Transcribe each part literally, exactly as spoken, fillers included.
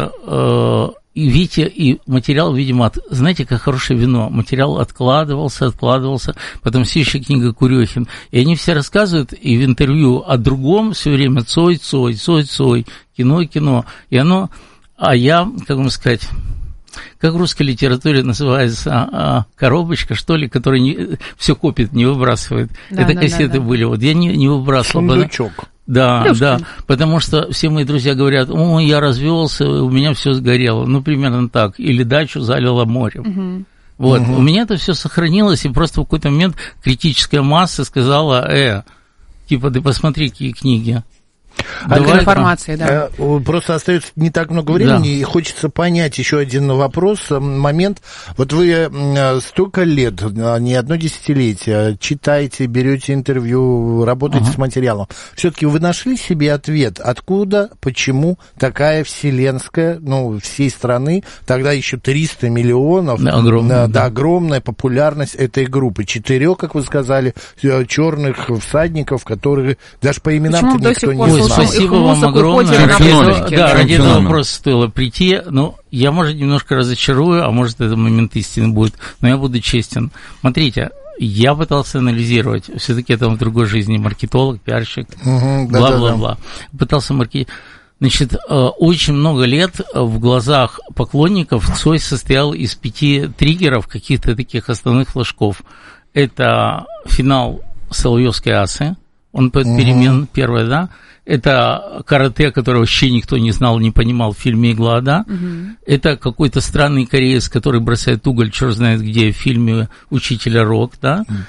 э, и Витя, и материал, видимо, от, знаете, как хорошее вино, материал откладывался, откладывался, потом следующая книга Курехин, и они все рассказывают, и в интервью о другом все время Цой, Цой, Цой, Цой, кино, кино, и оно, а я, как вам сказать, как в русской литературе называется, коробочка, что ли, которая не, все копит, не выбрасывает. Да, это да, кассеты да, да. были, вот я не, не выбрасывал. Сундучок. Да, Плюшка. Да, потому что все мои друзья говорят, о, я развелся, у меня все сгорело, ну, примерно так, или дачу залило морем. Угу. Вот, угу. У меня это все сохранилось, и просто в какой-то момент критическая масса сказала, э, типа, ты посмотри, какие книги. Давай, информации, да. Просто остается не так много времени, да. И хочется понять еще один вопрос, момент. Вот вы столько лет, не одно десятилетие, читаете, берете интервью, работаете ага. с материалом. Все-таки вы нашли себе ответ, откуда, почему такая вселенская, ну, всей страны, тогда еще триста миллионов, да, огромная, да, да. огромная популярность этой группы. Четырех, как вы сказали, черных всадников, которые даже по именам-то никто не знает. Спасибо вам огромное. Да, ради этого просто стоило прийти. Ну, я, может, немножко разочарую, а может, это момент истины будет, но я буду честен. Смотрите, я пытался анализировать, все-таки это в другой жизни, маркетолог, пиарщик, бла-бла-бла. Пытался маркетировать. Значит, очень много лет в глазах поклонников Цой состоял из пяти триггеров, каких-то таких основных флажков. Это финал Соловьевской асы, он поет перемен, первое, да. Это карате, которого вообще никто не знал, не понимал в фильме «Игла», да? Uh-huh. Это какой-то странный кореец, который бросает уголь, черт знает где, в фильме «Учителя Рок», да? Uh-huh.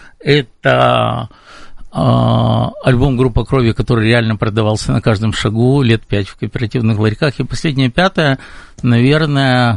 Это э, альбом «Группа крови», который реально продавался на каждом шагу, лет пять в кооперативных ларьках. И последнее, пятое, наверное...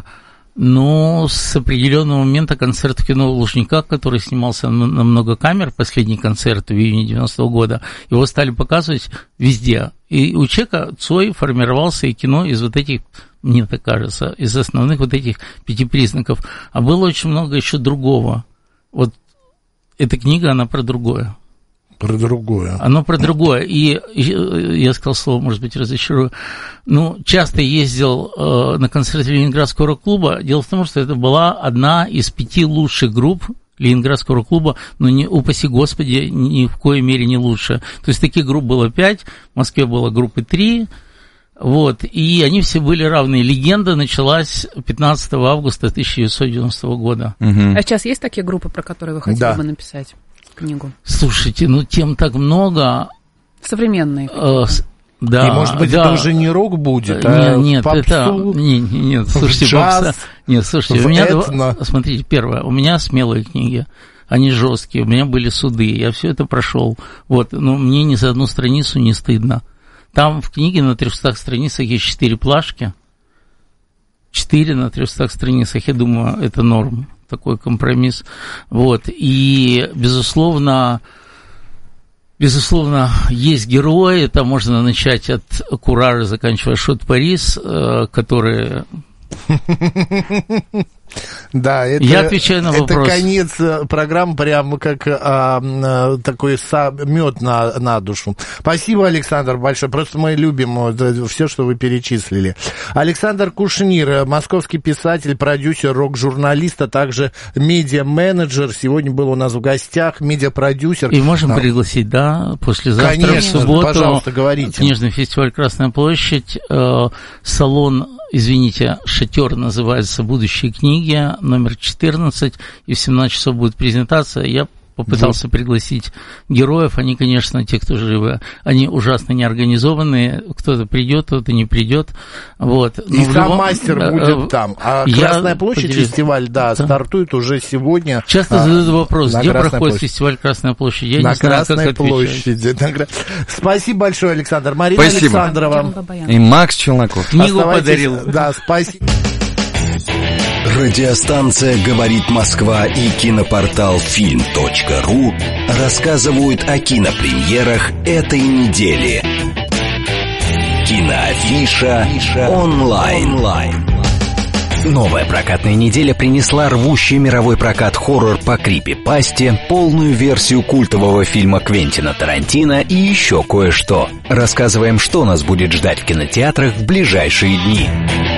Ну, с определенного момента концерт в кино в Лужниках, который снимался на много камер, последний концерт в июне девяностого года, его стали показывать везде. И у человека Цой формировался и кино из вот этих, мне так кажется, из основных вот этих пяти признаков. А было очень много еще другого. Вот эта книга, она про другое. Про другое. Оно про другое. И я сказал слово, может быть, разочарую. Ну, часто ездил э, на концерты Ленинградского рок-клуба. Дело в том, что это была одна из пяти лучших групп Ленинградского рок-клуба, но, не, упаси Господи, ни в коей мере не лучше. То есть таких групп было пять, в Москве было группы три. Вот, и они все были равны. Легенда началась пятнадцатого августа тысяча девятьсот девяностого года. Угу. А сейчас есть такие группы, про которые вы хотели да. бы написать книгу? Слушайте, ну тем так много. Современные. Э, да. И, может быть, да. это уже не рок будет, а нет, попсу, это, нет, нет, слушайте, джаз, попса, нет, слушайте, у меня, два, смотрите, первое, у меня смелые книги, они жесткие, у меня были суды, я все это прошел, вот, но мне ни за одну страницу не стыдно. Там в книге на трехстах страницах есть четыре плашки, четыре на трехстах страницах, я думаю, это норм. Такой компромисс, вот, и, безусловно, безусловно, есть герои, там можно начать от Куража, заканчивая Шот-Парис, которые... Да, это, я отвечаю на вопрос. Это конец программы, прямо как а, такой мед на, на душу. Спасибо, Александр, большое. Просто мы любим все, что вы перечислили. Александр Кушнир, московский писатель, продюсер, рок-журналист, а также медиа-менеджер. Сегодня был у нас в гостях медиа-продюсер. И можем а, пригласить, да, послезавтра, конечно, в субботу, пожалуйста, говорите. Книжный фестиваль «Красная площадь», э, салон, извините, шатер называется «Будущие книги», номер четырнадцать, и в семнадцать часов будет презентация. Я попытался вот. пригласить героев, они, конечно, те, кто живы, они ужасно неорганизованные, кто-то придет, кто-то не придет. Вот. Но и сам любом... мастер будет там, а Красная площадь, поделюсь. Фестиваль, да, да, стартует уже сегодня. Часто а, задают вопрос, где Красной проходит площадь. Фестиваль Красная площадь? Я на не знаю, Красной как площади. На... Спасибо большое, Александр. Марина спасибо. Александрова. И Макс Челноков. Книгу подарил. Да, спасибо. Радиостанция «Говорит Москва» и кинопортал фильм точка ру рассказывают о кинопремьерах этой недели. Киноафиша онлайн. Новая прокатная неделя принесла рвущий мировой прокат хоррор по крипипасте, полную версию культового фильма Квентина Тарантино и еще кое-что. Рассказываем, что нас будет ждать в кинотеатрах в ближайшие дни.